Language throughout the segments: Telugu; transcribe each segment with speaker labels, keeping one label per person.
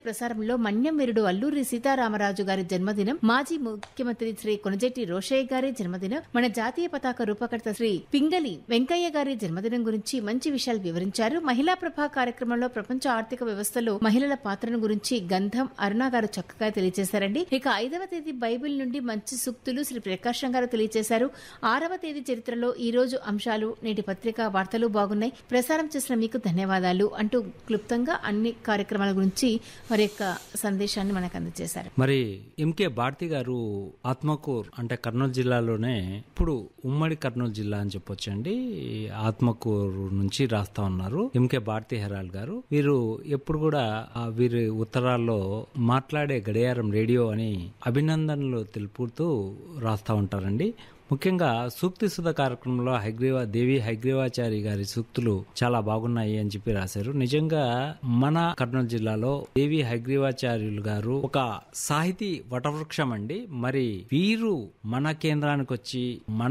Speaker 1: ప్రసారంలో మన్యం వీరుడు అల్లూరి సీతారామరాజు గారి జన్మదినం, మాజీ ముఖ్యమంత్రి శ్రీ కొణజేటి రోషయ్య గారి జన్మదినం, మన జాతీయ పతాక రూపకర్త శ్రీ పింగళి వెంకయ్య గారి జన్మదినం గురించి మంచి విషయాలు వివరించారు. మహిళా ప్రభా కార్యక్రమంలో ప్రపంచ ఆర్థిక వ్యవస్థలో మహిళల పాత్రను గురించి గంధం అరుణ గారు చక్కగా తెలియజేశారండి. ఇక 5వ తేదీ బైబిల్ నుండి మంచి సూక్తులు శ్రీ ప్రకాశం గారు తెలియజేశారు. 6వ తేదీ చరిత్రలో ఈ రోజు అంశాలు, నేటి పత్రికా వార్తలు బాగున్నాయి. ప్రసారం చేసిన మీకు ధన్యవాదాలు అంటూ క్లుప్తంగా అన్ని కార్యక్రమాల గురించి మరి యొక్క సందేశాన్ని మనకు అందజేశారు.
Speaker 2: మరి ఎంకే భారతి గారు ఆత్మకూరు అంటే కర్నూలు జిల్లాలోనే, ఇప్పుడు ఉమ్మడి కర్నూలు జిల్లా అని చెప్పొచ్చండి, ఆత్మకూరు నుంచి రాస్తా ఉన్నారు ఎంకే భారతి హెరాల్ గారు. వీరు ఎప్పుడు కూడా వీరి ఉత్తరాల్లో మాట్లాడే గడియారం రేడియో అని అభినందనలు తెలుపుతూ రాస్తా ఉంటారండి. ముఖ్యంగా సూక్తి సుధ కార్యక్రమంలో దేవి హైగ్రీవాచారి గారి సూక్తులు చాలా బాగున్నాయి అని చెప్పి రాశారు. నిజంగా మన కర్నూలు జిల్లాలో దేవి హైగ్రీవాచార్యులు గారు ఒక సాహితీ వటవృక్షం అండి. మరి వీరు మన కేంద్రానికి వచ్చి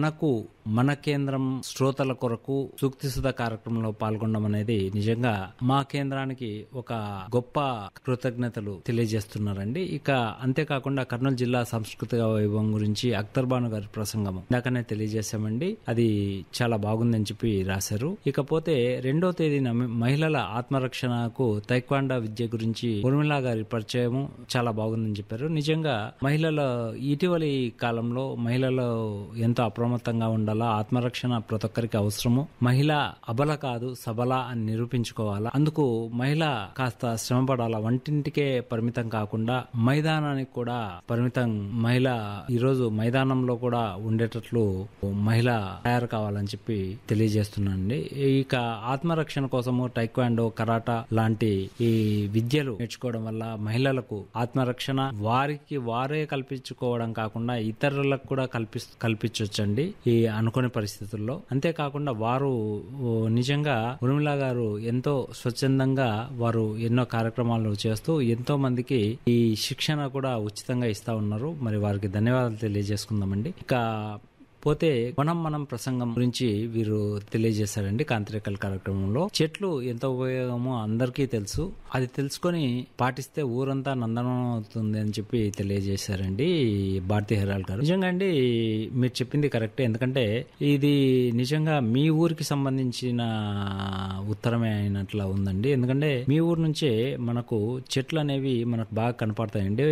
Speaker 2: మన కేంద్రం శ్రోతల కొరకు సూక్తి సుధ కార్యక్రమంలో పాల్గొనడం అనేది నిజంగా మా కేంద్రానికి ఒక గొప్ప కృతజ్ఞతలు తెలియజేస్తున్నారండి. ఇక అంతేకాకుండా కర్నూలు జిల్లా సాంస్కృతిక వైభవం గురించి అఖ్తర్ బాను గారి ప్రసంగము ఇందాకనే తెలియజేశామండి. అది చాలా బాగుందని చెప్పి రాశారు. ఇకపోతే 2వ తేదీన మహిళల ఆత్మరక్షణకు తైక్వాండా విద్య గురించి ఉర్మిళ గారి పరిచయము చాలా బాగుందని చెప్పారు. నిజంగా మహిళల ఇటీవలి కాలంలో మహిళలు ఎంతో అప్రమత్తంగా ఉండాలా, ఆత్మరక్షణ ప్రతి ఒక్కరికి అవసరము. మహిళ అబల కాదు సబల అని నిరూపించుకోవాలా. అందుకు మహిళ కాస్త శ్రమ పడాలా, వంటింటికే పరిమితం కాకుండా మైదానానికి కూడా పరిమితం. మహిళ ఈరోజు మైదానంలో కూడా ఉండేటట్లు మహిళ తయారు కావాలని చెప్పి తెలియజేస్తున్నానండి. ఇక ఆత్మరక్షణ కోసము టైక్వాండో, కరాటా లాంటి ఈ విద్యలు నేర్చుకోవడం వల్ల మహిళలకు ఆత్మరక్షణ వారికి వారే కల్పించుకోవడం కాకుండా ఇతరులకు కూడా కల్పించవచ్చండి ఈ అనుకోని పరిస్థితుల్లో. అంతేకాకుండా వారు నిజంగా ఉర్మిళ గారు ఎంతో స్వచ్ఛందంగా వారు ఎన్నో కార్యక్రమాలు చేస్తూ ఎంతో మందికి ఈ శిక్షణ కూడా ఉచితంగా ఇస్తా ఉన్నారు. మరి వారికి ధన్యవాదాలు తెలియజేసుకుందామండి. ఇక పోతే మనం ప్రసంగం గురించి వీరు తెలియజేశారండి. కాంతిరేఖల కార్యక్రమంలో చెట్లు ఎంత ఉపయోగమో అందరికీ తెలుసు, అది తెలుసుకొని పాటిస్తే ఊరంతా నందనం అవుతుంది అని చెప్పి తెలియజేశారండి భారతీ హెరాల్ గారు. నిజంగా అండి మీరు చెప్పింది కరెక్టే. ఎందుకంటే ఇది నిజంగా మీ ఊరికి సంబంధించిన ఉత్తరమే అయినట్లా ఉందండి. ఎందుకంటే మీ ఊరు నుంచే మనకు చెట్లు అనేవి మనకు బాగా కనపడతాయండి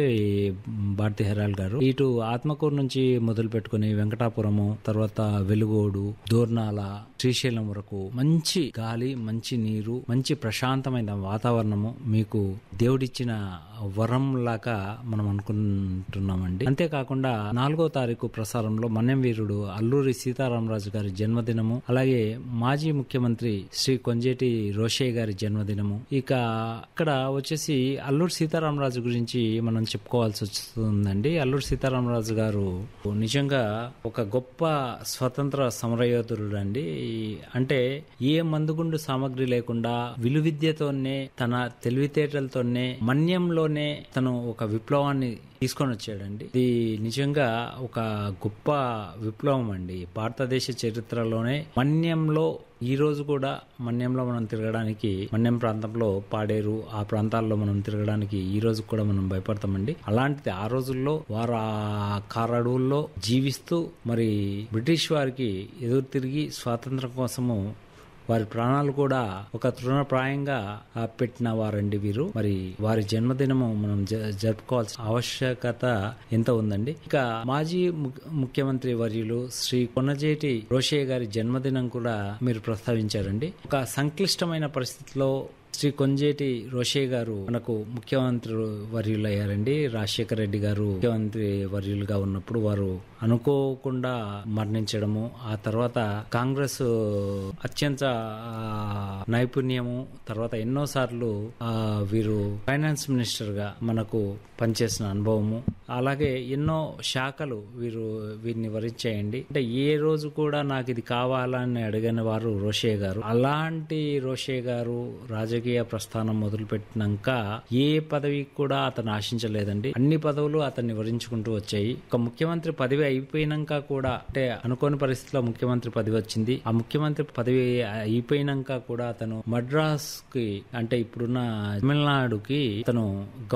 Speaker 2: భారతీ హెరాల్ గారు. ఇటు ఆత్మకూరు నుంచి మొదలు పెట్టుకుని వెంకటాపురం, తర్వాత వెలుగోడు, దోర్నాల, శ్రీశైలం వరకు మంచి గాలి, మంచి నీరు, మంచి ప్రశాంతమైన వాతావరణము మీకు దేవుడిచ్చిన వరం లాగా మనం అనుకుంటున్నామండి. అంతేకాకుండా 4వ తారీఖు ప్రసారంలో మన్యం వీరుడు అల్లూరి సీతారామరాజు గారి జన్మదినము, అలాగే మాజీ ముఖ్యమంత్రి శ్రీ కొంజేటి రోషయ్య గారి జన్మదినము. ఇక ఇక్కడ వచ్చేసి అల్లూరి సీతారామరాజు గురించి మనం చెప్పుకోవాల్సి వస్తుందండి. అల్లూరి సీతారామరాజు గారు నిజంగా ఒక గొప్ప స్వతంత్ర సమరయోధుడు అండి. అంటే ఏ మందుగుండు సామగ్రి లేకుండా విలువిద్యతోనే, తన తెలివితేటలతోనే, మన్యంలోనే తను ఒక విప్లవాన్ని తీసుకొని వచ్చాడండి. ఇది నిజంగా ఒక గొప్ప విప్లవం అండి. భారతదేశ చరిత్రలోనే మన్యంలో ఈ రోజు కూడా మన్యంలో మనం తిరగడానికి, మన్యం ప్రాంతంలో పాడేరు ఆ ప్రాంతాల్లో మనం తిరగడానికి ఈ రోజు కూడా మనం భయపడతామండి. అలాంటిది ఆ రోజుల్లో వారు ఆ కారడవుల్లో జీవిస్తూ మరి బ్రిటిష్ వారికి ఎదురు తిరిగి స్వాతంత్రం కోసము వారి ప్రాణాలు కూడా ఒక తృణప్రాయంగా పెట్టిన వారండి వీరు. మరి వారి జన్మదినము మనం జరుపుకోవాల్సిన ఆవశ్యకత ఎంత ఉందండి. ఇక మాజీ ముఖ్యమంత్రి వర్యులు శ్రీ కొణజేటి రోషయ్య గారి జన్మదినం కూడా మీరు ప్రస్తావించారండి. ఒక సంక్లిష్టమైన పరిస్థితిలో శ్రీ కొంజేటి రోషయ్య గారు మనకు ముఖ్యమంత్రి వర్యులయ్యారండి. రాజశేఖర రెడ్డి గారు ముఖ్యమంత్రి వర్యులుగా ఉన్నప్పుడు వారు అనుకోకుండా మరణించడము, ఆ తర్వాత కాంగ్రెస్ అత్యంత నైపుణ్యము, తర్వాత ఎన్నోసార్లు వీరు ఫైనాన్స్ మినిస్టర్ గా మనకు పనిచేసిన అనుభవము, అలాగే ఎన్నో శాఖలు వీరిని వరించాయండి. అంటే ఏ రోజు కూడా నాకు ఇది కావాలని అడిగిన వారు రోషయ్య గారు. అలాంటి రోషయ్య గారు రాజకీయ రాజకీయ ప్రస్థానం మొదలుపెట్టినాక ఏ పదవి కూడా అతను ఆశించలేదండి. అన్ని పదవులు అతన్ని వరించుకుంటూ వచ్చాయి. ఒక ముఖ్యమంత్రి పదవి అయిపోయినాక కూడా, అంటే అనుకోని పరిస్థితిలో ముఖ్యమంత్రి పదవి వచ్చింది. ఆ ముఖ్యమంత్రి పదవి అయిపోయినాక కూడా అతను మద్రాస్ కి, అంటే ఇప్పుడున్న తమిళనాడుకి అతను